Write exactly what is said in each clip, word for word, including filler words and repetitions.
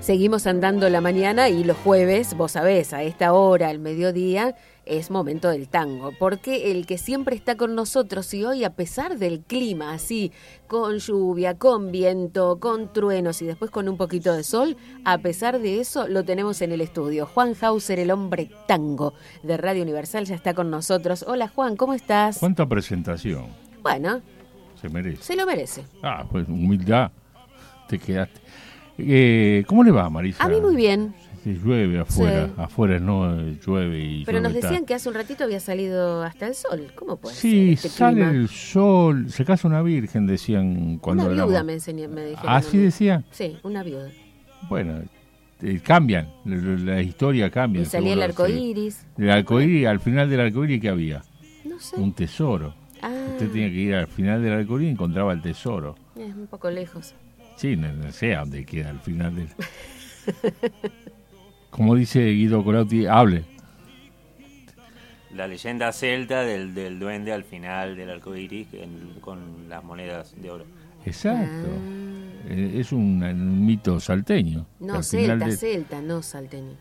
seguimos andando la mañana y los jueves, vos sabés, a esta hora, al mediodía, es momento del tango, porque el que siempre está con nosotros y hoy, a pesar del clima, así, con lluvia, con viento, con truenos y después con un poquito de sol, a pesar de eso, lo tenemos en el estudio. Juan Hauser, el hombre tango de Radio Universal, ya está con nosotros. Hola Juan, ¿cómo estás? ¿Cuánta presentación? Bueno, se merece. Se lo merece. Ah, pues humildad, te quedaste. Eh, ¿Cómo le va, Marisa? A mí muy bien. Sí, llueve afuera, sí. Afuera no llueve y Pero llueve nos decían tal. que hace un ratito había salido hasta el sol. ¿Cómo puede sí, ser este sale clima? el sol, se casa una virgen, decían cuando Una viuda éramos... me, enseñé, me dijeron. ¿Ah, sí decía? Sí, una viuda. Bueno, eh, cambian, la, la historia cambia. Y salía el arco iris. El arco iris, al final del arco iris, ¿qué había? No sé. Un tesoro. Ah. Usted tenía que ir al final del arco iris y encontraba el tesoro. Es un poco lejos. Sí, no, no sé a dónde queda al final del... Como dice Guido Colautti, hable. La leyenda celta del, del duende al final del arco iris con las monedas de oro. Exacto. Ah. Eh, es un, un mito salteño. No, celta, de... celta, no salteño.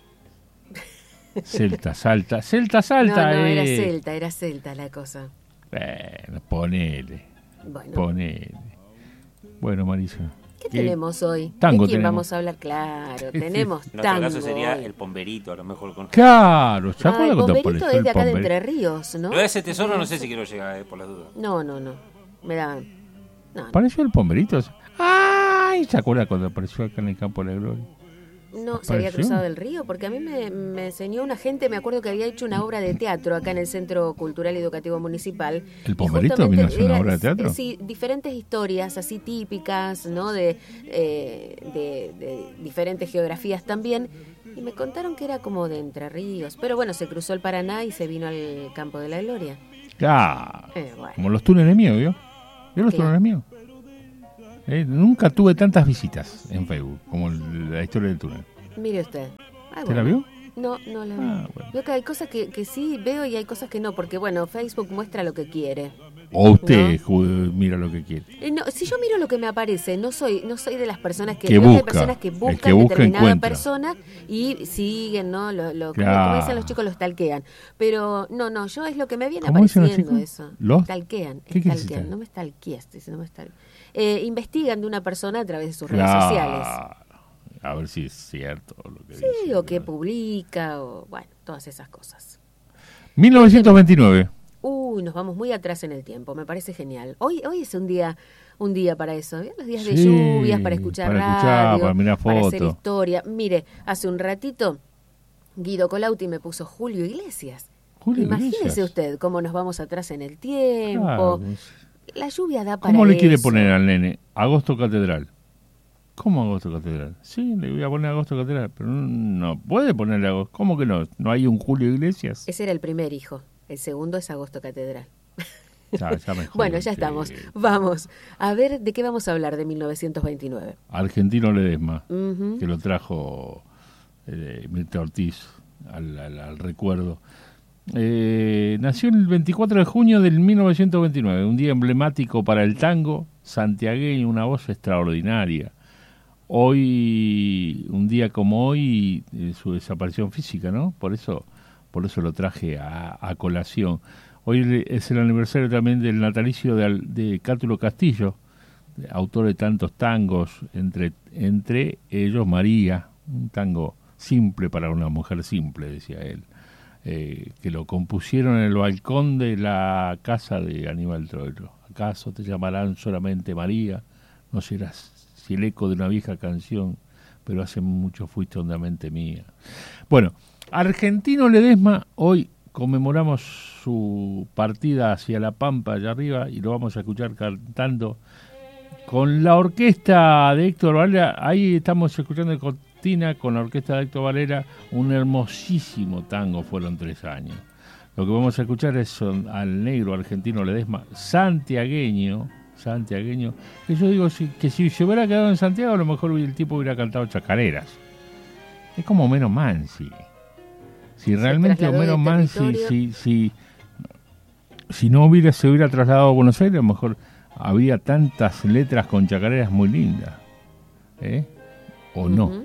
Celta, salta. Celta, salta. No, no, eh. era celta, era celta la cosa. Bueno, ponele. Bueno. Ponele. Bueno, Marisa. ¿Qué, ¿Qué tenemos hoy? Tango ¿De quién tenemos. vamos a hablar? Claro, tenemos en tango. En otro caso sería hoy. el pomberito, a lo mejor. Con... Claro, ¿se ah, acuerda el cuando pomberito apareció es de acá el de pomberito? Entre Ríos, ¿no? Lo de ese tesoro no sé si quiero llegar, eh, por las dudas. No, no, no. Me da... No, ¿Apareció el pomberito? ¡Ay! ¿Se acuerda cuando apareció acá en el Campo de la Gloria? No, se había cruzado el río, porque a mí me, me enseñó una gente, me acuerdo que había hecho una obra de teatro acá en el Centro Cultural y Educativo Municipal. ¿El pomberito vino a hacer una obra de teatro? Sí, diferentes historias así típicas, ¿no? De, eh, de, de diferentes geografías también. Y me contaron que era como de Entre Ríos. Pero bueno, se cruzó el Paraná y se vino al Campo de la Gloria. Claro. Eh, bueno. Como los túneles míos, ¿vio? ¿Vio los ¿Qué? túneles míos? Eh, nunca tuve tantas visitas en Facebook como la historia del túnel. Mire usted. Ah, ¿Te bueno. la vio? No, no la vi. Ah, bueno. Veo que hay cosas que, que sí veo y hay cosas que no, porque bueno, Facebook muestra lo que quiere. O usted No. ju- mira lo que quiere. Eh, no, si yo miro lo que me aparece, no soy no soy de las personas que, Que veo que hay busca. personas que El buscan que busca, determinada encuentra. persona y siguen, ¿no? Lo, lo, como- Claro. como dicen los chicos, los talquean. Pero no, no, yo es lo que me viene ¿Cómo dicen los apareciendo chicos? eso. ¿Los? Talquean, ¿Qué quiere stalkean, decir? no me stalkeas, no me stal- eh, investigan de una persona a través de sus Claro. redes sociales. A ver si es cierto lo que Sí, dice. o que publica, o bueno, todas esas cosas. mil novecientos veintinueve. Uy, nos vamos muy atrás en el tiempo, me parece genial. Hoy hoy es un día un día para eso, ¿bien? Los días de Sí, lluvias, para escuchar para radio, escuchar, para mirar hacer fotos. historia. Mire, hace un ratito Guido Colautti me puso Julio Iglesias. Julio Imagínese Iglesias. usted cómo nos vamos atrás en el tiempo. Claro. La lluvia da para ¿Cómo le quiere eso. poner al nene? Agosto Catedral. ¿Cómo Agosto Catedral? Sí, le voy a poner Agosto Catedral, pero no, no puede ponerle Agosto. ¿Cómo que no? ¿No hay un Julio Iglesias? Ese era el primer hijo, el segundo es Agosto Catedral. Ya, ya me Bueno, jodí, ya estamos. sí. Vamos a ver de qué vamos a hablar de mil novecientos veintinueve. Argentino Ledesma, Ujú. que lo trajo eh, Mirta Ortiz al, al- al recuerdo. Eh, nació el veinticuatro de junio del mil novecientos veintinueve, un día emblemático para el tango santiagueño, una voz extraordinaria. Hoy, un día como hoy, eh, su desaparición física, ¿no? Por eso, por eso lo traje a, a colación. Hoy es el aniversario también del natalicio de, Al- de Cátulo Castillo, autor de tantos tangos, entre, entre ellos María, un tango simple para una mujer simple, decía él, eh, que lo compusieron en el balcón de la casa de Aníbal Troilo. ¿Acaso te llamarán solamente María? No serás si el eco de una vieja canción, pero hace mucho fuiste hondamente mía. Bueno, Argentino Ledesma, hoy conmemoramos su partida hacia La Pampa allá arriba y lo vamos a escuchar cantando con la orquesta de Héctor Valera. Ahí estamos escuchando en cortina con la orquesta de Héctor Valera un hermosísimo tango, fueron tres años. Lo que vamos a escuchar es son, al negro Argentino Ledesma, santiagueño, santiagueño, que yo digo si, que si se hubiera quedado en Santiago a lo mejor el tipo hubiera cantado chacareras. Es como Homero Mansi. Si realmente trasladó Homero de Mansi, territorio. si, si, si no hubiera, se hubiera trasladado a Buenos Aires, a lo mejor había tantas letras con chacareras muy lindas. ¿Eh? ¿O no? Ujú.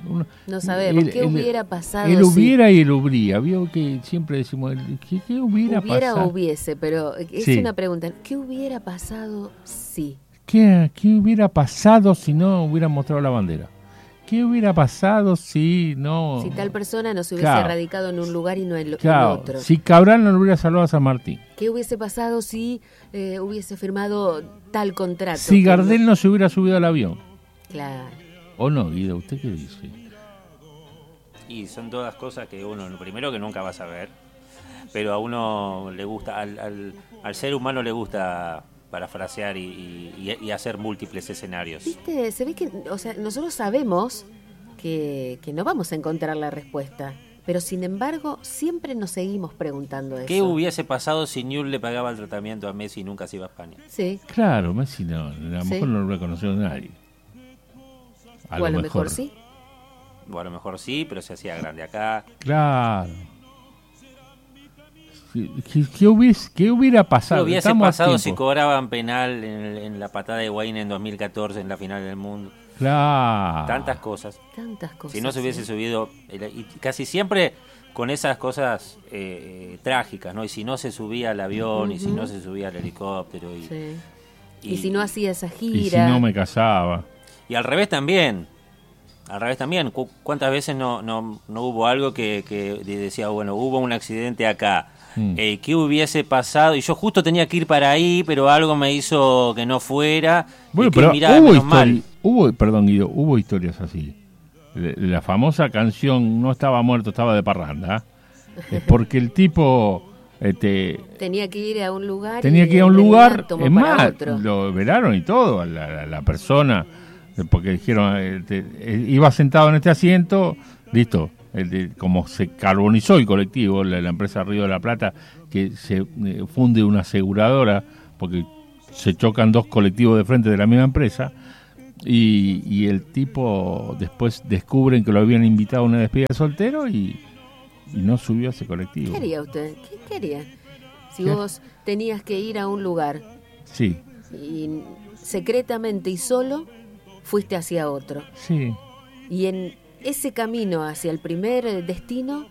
Uno, no sabemos, el, ¿qué el, hubiera pasado? El hubiera si... y el habría, vio que siempre decimos, ¿qué, qué hubiera, hubiera pasado? Hubiera o hubiese, pero es sí. una pregunta, ¿qué hubiera pasado si? ¿Qué, ¿Qué hubiera pasado si no hubieran mostrado la bandera? ¿Qué hubiera pasado si no...? Si tal persona no se hubiese claro. radicado en un lugar y no en, claro. en otro. Si Cabral no lo hubiera salvado a San Martín. ¿Qué hubiese pasado si eh, hubiese firmado tal contrato? Si Gardel no... no se hubiera subido al avión. Claro. ¿O no, Guido? ¿Usted qué dice? Y son todas cosas que uno, primero que nunca va a saber, pero a uno le gusta, al, al, al ser humano le gusta... parafrasear y, y, y hacer múltiples escenarios. ¿Viste? Se ve que, o sea, nosotros sabemos que, que no vamos a encontrar la respuesta, pero sin embargo siempre nos seguimos preguntando eso. ¿Qué hubiese pasado si Newell le pagaba el tratamiento a Messi y nunca se iba a España? Sí. Claro, Messi no, a lo mejor sí. no lo reconoció nadie. A o a lo mejor, mejor sí. O a lo mejor sí, pero se hacía grande acá. Claro. ¿Qué, qué, hubiese, ¿Qué hubiera pasado? ¿Qué hubiese Estamos pasado si cobraban penal en, en la patada de Higuaín en dos mil catorce en la final del mundo? Claro. Tantas cosas. Tantas cosas. Si no se hubiese sí. subido, y casi siempre con esas cosas eh, trágicas, ¿no? Y si no se subía al avión, uh-huh. y si no se subía al helicóptero. Y, sí. y, y si no hacía esa gira. Y si no me casaba. Y al revés también. Al revés también. ¿Cu- ¿Cuántas veces no, no, no hubo algo que, que decía, bueno, hubo un accidente acá? Mm. Eh, ¿Qué hubiese pasado? Y yo justo tenía que ir para ahí, pero algo me hizo que no fuera. Bueno, y que pero mirá, hubo, menos histori- mal. hubo, perdón Guido, hubo historias así. La famosa canción No estaba muerto, estaba de parranda. Es porque el tipo este, tenía que ir a un lugar. Tenía que ir a un lugar, es más, otro. Lo velaron y todo, a la, la, la persona, porque dijeron, este, iba sentado en este asiento, listo. El de, como se carbonizó el colectivo, la, la empresa Río de la Plata, que se eh, funde una aseguradora, porque se chocan dos colectivos de frente de la misma empresa, y, y el tipo después descubren que lo habían invitado a una despedida de soltero y, y no subió a ese colectivo. ¿Qué haría usted? ¿Qué quería? Si ¿Qué? Vos tenías que ir a un lugar, sí, y secretamente y solo fuiste hacia otro, sí, y en ese camino hacia el primer destino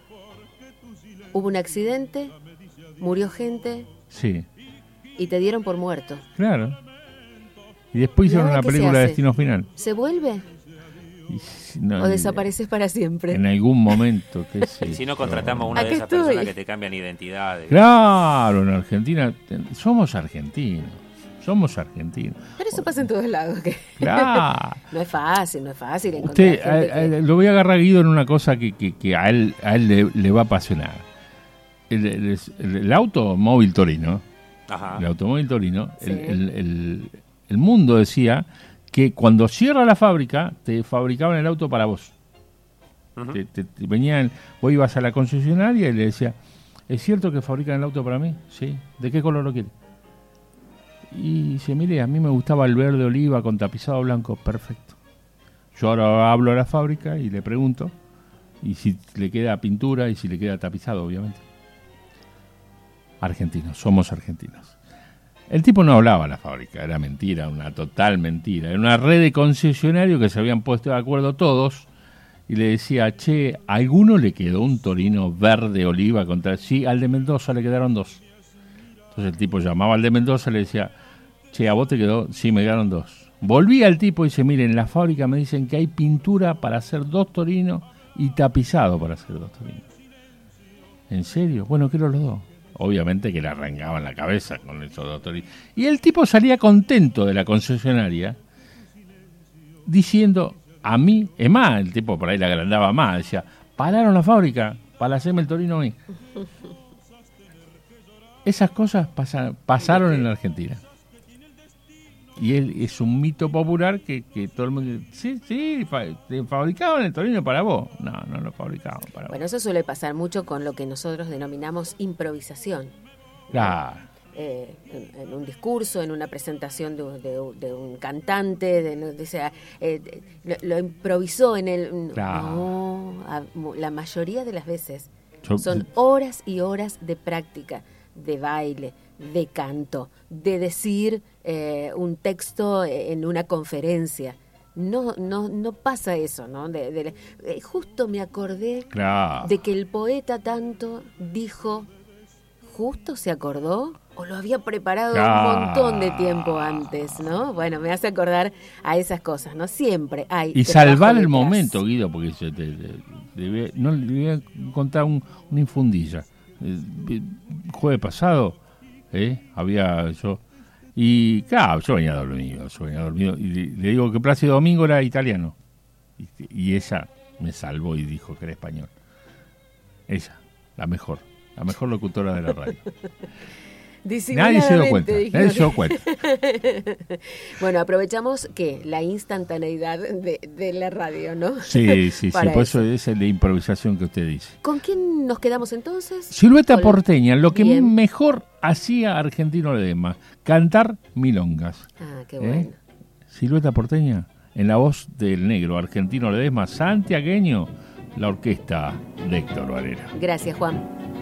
hubo un accidente, murió gente, sí, y te dieron por muerto. Claro. Y después hicieron una película de Destino Final. ¿Se vuelve? Y si no, ¿O desapareces para siempre? En algún momento, qué sé. Y si no contratamos a una de esas estoy? personas que te cambian identidades. Claro, en Argentina somos argentinos. Somos argentinos. Pero eso pasa en todos lados. ¿Qué? Claro. No es fácil, no es fácil encontrar Usted, gente a, a, que... lo voy a agarrar a Guido en una cosa que, que, que a él, a él le, le va a apasionar. El, el, el, el automóvil Torino, Ajá. el automóvil Torino, sí. el, el, el, el mundo decía que cuando cierra la fábrica, te fabricaban el auto para vos. Uh-huh. Te, te, te venían, vos ibas a la concesionaria y le decía, ¿es cierto que fabrican el auto para mí? Sí. ¿De qué color lo quiere? Y dice, mire, a mí me gustaba el verde oliva con tapizado blanco. Perfecto. Yo ahora hablo a la fábrica y le pregunto, y si le queda pintura y si le queda tapizado, obviamente. Argentinos, somos argentinos. El tipo no hablaba a la fábrica, era mentira, una total mentira. Era una red de concesionarios que se habían puesto de acuerdo todos y le decía, che, ¿a alguno le quedó un Torino verde oliva contra...? Sí, al de Mendoza le quedaron dos. Entonces el tipo llamaba al de Mendoza y le decía, che, ¿a vos te quedó? Sí, me quedaron dos. Volvía el tipo y dice, miren, en la fábrica me dicen que hay pintura para hacer dos Torinos y tapizado para hacer dos Torinos. ¿En serio? Bueno, quiero los dos. Obviamente que le arrancaban la cabeza con esos dos Torinos. Y el tipo salía contento de la concesionaria diciendo, a mí, es más, el tipo por ahí le agrandaba más, decía, pararon la fábrica para hacerme el Torino a mí. Esas cosas pasan, pasaron en la Argentina. Y él, es un mito popular que, que todo el mundo... Sí, sí, fa, te fabricaban el Torino para vos. No, no lo fabricaban para bueno, vos. Bueno, eso suele pasar mucho con lo que nosotros denominamos improvisación. Claro. Eh, en, en un discurso, en una presentación de, de, de un cantante, de, de, o sea, eh, lo, lo improvisó en el... Claro. No, a, la mayoría de las veces Yo, son horas y horas de práctica, de baile, de canto, de decir eh, un texto en una conferencia. no no no pasa eso, ¿no? De, de, eh, justo me acordé claro. de que el poeta tanto dijo, justo se acordó o lo había preparado claro. un montón de tiempo antes, ¿no? Bueno, me hace acordar a esas cosas, ¿no? Siempre hay y salvar el detrás. momento, Guido, porque yo te, te, te, no le voy a contar un, una infundilla. El jueves pasado eh, había yo y claro, yo venía dormido, yo venía dormido y le, le digo que Plácido Domingo era italiano y, y ella me salvó y dijo que era español. Ella, la mejor, la mejor locutora de la radio. Nadie se dio cuenta, nadie se dio cuenta. Bueno, aprovechamos que la instantaneidad de, de la radio, ¿no? Sí, sí, sí, por eso es la improvisación que usted dice. ¿Con quién nos quedamos entonces? Silueta Con... porteña, lo que Bien. mejor hacía Argentino Ledesma, cantar milongas. Ah, qué bueno. ¿Eh? Silueta porteña, en la voz del negro Argentino Ledesma, santiagueño, la orquesta de Héctor Varela. Gracias, Juan.